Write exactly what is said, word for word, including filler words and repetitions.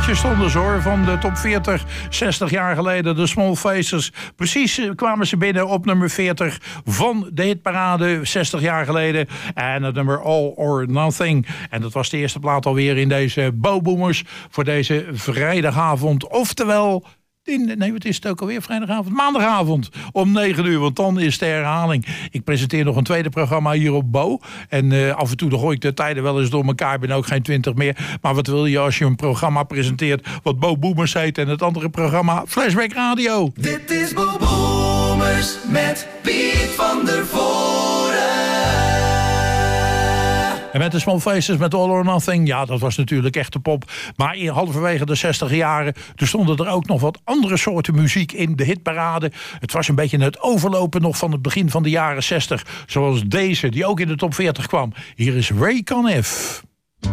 lijstje stonden ze hoor, van de top veertig, zestig jaar geleden, de Small Faces. Precies kwamen ze binnen op nummer veertig van de hitparade, zestig jaar geleden. En het nummer All or Nothing. En dat was de eerste plaat alweer in deze Bo Boomers voor deze vrijdagavond. Oftewel... In, nee, wat is het ook alweer? Vrijdagavond? Maandagavond om negen uur, want dan is de herhaling. Ik presenteer nog een tweede programma hier op Bo. En uh, af en toe dan gooi ik de tijden wel eens door elkaar. Ik ben ook geen twintig meer. Maar wat wil je als je een programma presenteert wat Bo Boomers heet en het andere programma Flashback Radio? Dit is Bo Boomers met Piet van der Voren. En met de Small Faces, met All or Nothing, ja, dat was natuurlijk echt de pop. Maar in halverwege de zestig jaren, er stonden er ook nog wat andere soorten muziek in de hitparade. Het was een beetje het overlopen nog van het begin van de jaren zestig. Zoals deze, die ook in de top veertig kwam. Hier is Ray Conniff.